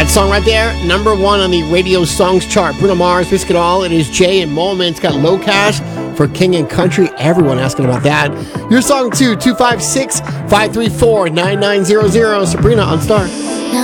That song right there, number 1 on the radio songs chart. Bruno Mars, Risk It All. It is Jay and Moment. It's got Low Cash for King and Country. Everyone asking about that. Your song too, 256-534-9900. Sabrina on Star.